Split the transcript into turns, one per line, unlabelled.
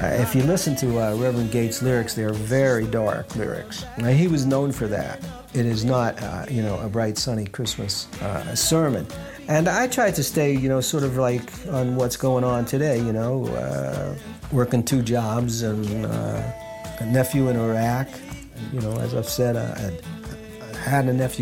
If you listen to Reverend Gates' lyrics, they're very dark lyrics. Now, he was known for that. It is not, a bright, sunny Christmas sermon. And I tried to stay, sort of like on what's going on today, working 2 jobs and a nephew in Iraq. As I've said, I had a nephew